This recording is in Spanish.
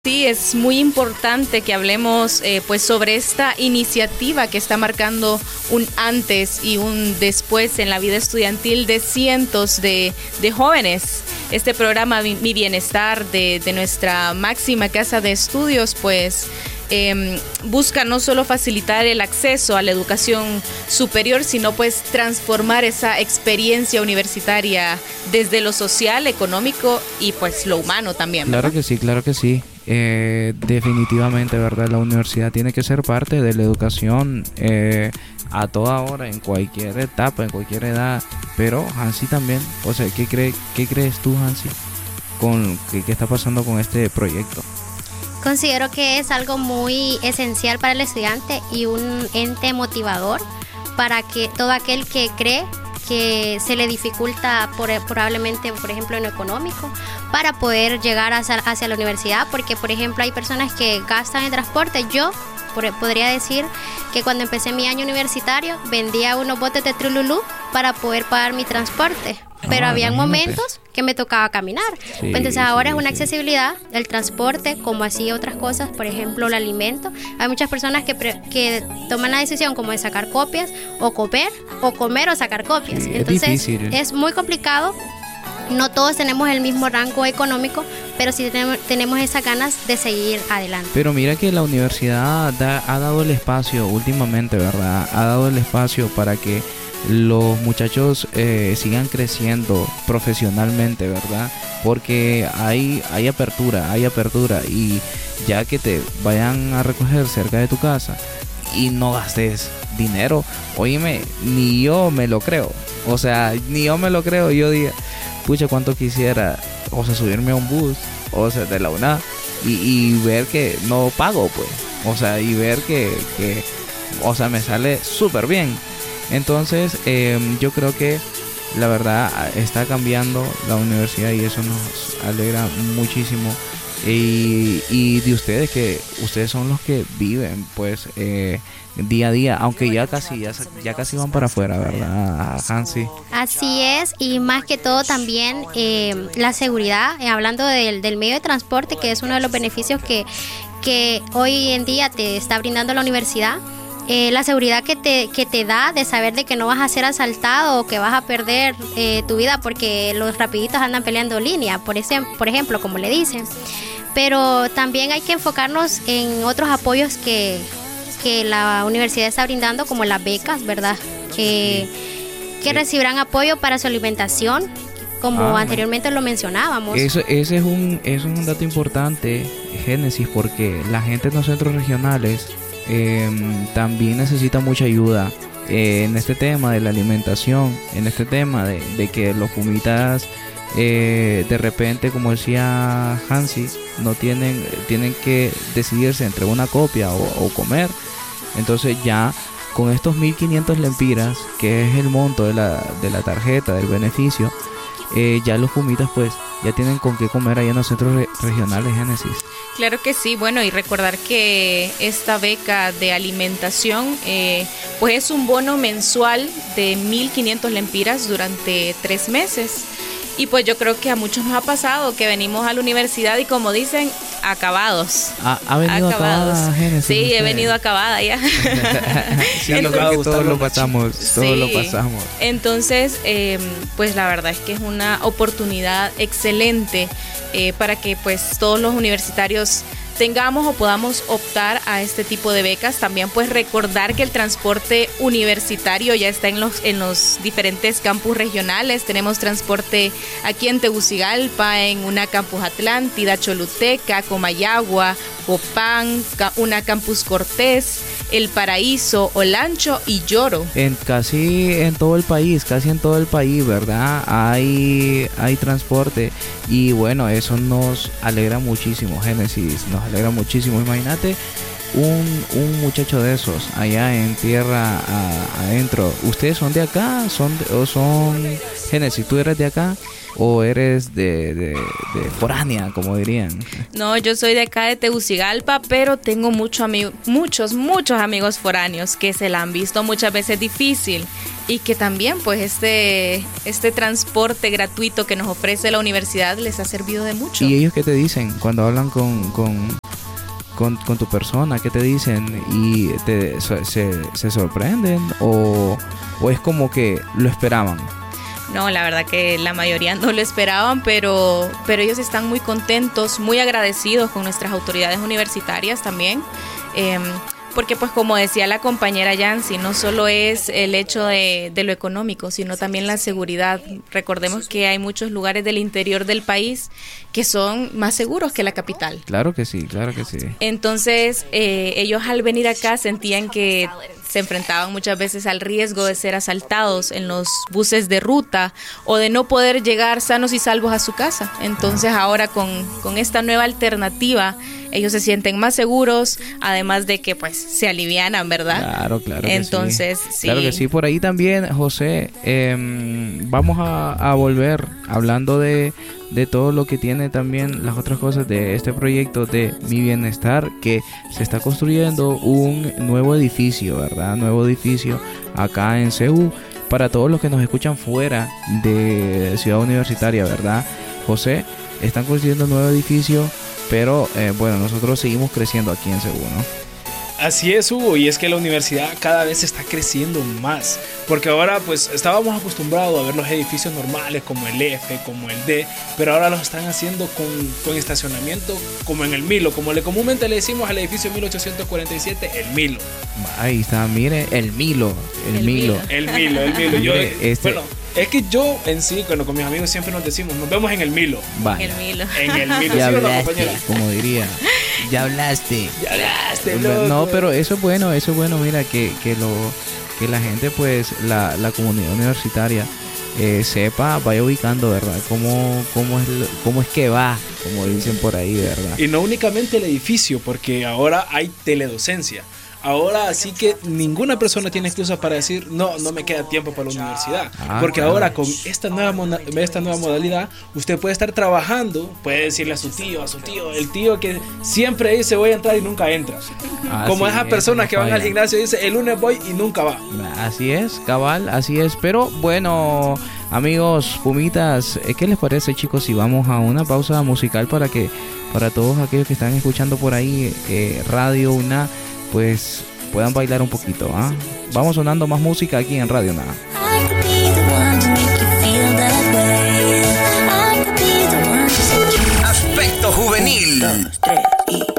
Sí, es muy importante que hablemos pues sobre esta iniciativa que está marcando un antes y un después en la vida estudiantil de cientos de jóvenes. Este programa Mi Bienestar de nuestra máxima casa de estudios pues busca no solo facilitar el acceso a la educación superior, sino pues transformar esa experiencia universitaria desde lo social, económico y pues lo humano también, ¿verdad? Claro que sí, claro que sí. Definitivamente, ¿verdad? La universidad tiene que ser parte de la educación a toda hora, en cualquier etapa, en cualquier edad. Pero Hansi también, o sea, ¿qué crees tú, Hansi, con qué está pasando con este proyecto? Considero que es algo muy esencial para el estudiante y un ente motivador para que todo aquel que cree que se le dificulta probablemente, por ejemplo, en lo económico, para poder llegar hacia la universidad, porque, por ejemplo, hay personas que gastan en transporte. Yo podría decir que cuando empecé mi año universitario vendía unos botes de Trululú para poder pagar mi transporte, pero había momentos que me tocaba caminar. Sí, entonces ahora es una accesibilidad del transporte, como así otras cosas, por ejemplo el alimento. Hay muchas personas que toman la decisión como de sacar copias o comer o sacar copias. Sí, entonces es muy complicado. No todos tenemos el mismo rango económico, pero sí tenemos esas ganas de seguir adelante. Pero mira que la universidad ha dado el espacio últimamente, ¿verdad? Ha dado el espacio para que los muchachos sigan creciendo profesionalmente, ¿verdad? Porque hay apertura y ya que te vayan a recoger cerca de tu casa y no gastes dinero, óyeme, ni yo me lo creo. O sea, ni yo me lo creo. Yo digo, pucha, cuánto quisiera, o sea, subirme a un bus, o sea, de la UNA y ver que no pago, pues. O sea, y ver que o sea, me sale súper bien. Entonces, yo creo que la verdad está cambiando la universidad y eso nos alegra muchísimo. Y de ustedes, que ustedes son los que viven, pues, día a día, aunque ya casi van para afuera, ¿verdad, Hansi? Así es, y más que todo también la seguridad, hablando del medio de transporte, que es uno de los beneficios que hoy en día te está brindando la universidad. La seguridad que te da de saber de que no vas a ser asaltado o que vas a perder tu vida porque los rapiditos andan peleando línea, por ejemplo, como le dicen. Pero también hay que enfocarnos en otros apoyos que la universidad está brindando, como las becas, ¿verdad? Que recibirán apoyo para su alimentación, como anteriormente lo mencionábamos. Ese es un dato importante, Génesis, porque la gente en los centros regionales también necesita mucha ayuda en este tema de la alimentación, en este tema de que los pumitas de repente, como decía Hansi, no tienen que decidirse entre una copia o comer. Entonces ya con estos 1.500 lempiras, que es el monto de la tarjeta del beneficio, ya los pumitas pues ya tienen con qué comer allá en los centros regionales, Génesis. Claro que sí, bueno, y recordar que esta beca de alimentación pues es un bono mensual de 1.500 lempiras durante 3 meses. Y pues yo creo que a muchos nos ha pasado que venimos a la universidad y, como dicen, acabados. ¿Ha venido acabada, Génesis? Sí, he venido acabada ya. Sí, entonces, todos lo pasamos. Entonces, pues la verdad es que es una oportunidad excelente para que pues todos los universitarios tengamos o podamos optar a este tipo de becas. También pues recordar que el transporte universitario ya está en los diferentes campus regionales. Tenemos transporte aquí en Tegucigalpa, en una campus Atlántida, Choluteca, Comayagua, Copán, una campus Cortés, El Paraíso, Olancho y Lloro. Casi en todo el país, ¿verdad? Hay transporte y bueno, eso nos alegra muchísimo, Génesis, nos alegra muchísimo. Imagínate un muchacho de esos allá en tierra adentro, ¿ustedes son de acá? ¿O son Génesis? ¿Tú eres de acá? ¿O eres de foránea, como dirían? No, yo soy de acá de Tegucigalpa, pero tengo muchos amigos foráneos que se la han visto muchas veces difícil y que también pues este transporte gratuito que nos ofrece la universidad les ha servido de mucho. ¿Y ellos qué te dicen cuando hablan con tu persona? ¿Qué te dicen? ¿Y se sorprenden? ¿O es como que lo esperaban? No, la verdad que la mayoría no lo esperaban, pero ellos están muy contentos, muy agradecidos con nuestras autoridades universitarias también, porque pues como decía la compañera Yancy, no solo es el hecho de lo económico, sino también la seguridad. Recordemos que hay muchos lugares del interior del país que son más seguros que la capital. Claro que sí, claro que sí. Entonces, ellos al venir acá sentían que se enfrentaban muchas veces al riesgo de ser asaltados en los buses de ruta o de no poder llegar sanos y salvos a su casa. Entonces ahora con esta nueva alternativa ellos se sienten más seguros, además de que pues se alivianan, ¿verdad? Claro. Entonces, que sí. Claro que sí. Por ahí también, José, vamos a volver hablando de todo lo que tiene también las otras cosas de este proyecto de Mi Bienestar, que se está construyendo un nuevo edificio, ¿verdad? Nuevo edificio acá en CEU para todos los que nos escuchan fuera de Ciudad Universitaria, ¿verdad? José, están construyendo un nuevo edificio, pero bueno, nosotros seguimos creciendo aquí en CEU, ¿no? Así es, Hugo, y es que la universidad cada vez está creciendo más, porque ahora pues estábamos acostumbrados a ver los edificios normales como el F, como el D, pero ahora los están haciendo con estacionamiento como en el Milo, como comúnmente le decimos al edificio 1847, el Milo. Ahí está, mire, el Milo. Yo, bueno, es que yo en sí, bueno, con mis amigos siempre nos decimos, nos vemos en el Milo. Vaya. En el Milo. Ya ¿Sí o no, hablaste, compañera? como diría. Ya hablaste, loco. No, pero eso es bueno, mira, que la gente, pues, la comunidad universitaria sepa, vaya ubicando, ¿verdad? Cómo es que va, como dicen por ahí, ¿verdad? Y no únicamente el edificio, porque ahora hay teledocencia. Ahora sí que ninguna persona tiene excusas para decir no me queda tiempo para la universidad, porque claro. Ahora con esta nueva modalidad usted puede estar trabajando, puede decirle a su tío, el tío que siempre dice voy a entrar y nunca entra, como esas personas que van al gimnasio y dice el lunes voy y nunca va. Así es, cabal, así es. Pero bueno, amigos Pumitas, ¿qué les parece, chicos, si vamos a una pausa musical para todos aquellos que están escuchando por ahí Radio UNA, pues puedan bailar un poquito, ¿ah? Vamos sonando más música aquí en Radio UNA.